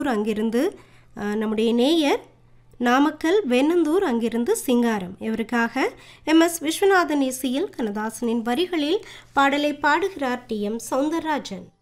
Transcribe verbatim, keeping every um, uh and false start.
அங்கிருந்து அஹ், நம்முடைய நேயர் நாமக்கல் வெண்ணந்தூர் அங்கிருந்து சிங்காரம். இவருக்காக எம் எஸ் விஸ்வநாதன் இசையில் கண்ணதாசனின் வரிகளில் பாடலை பாடுகிறார் டி எம் சௌந்தரராஜன்.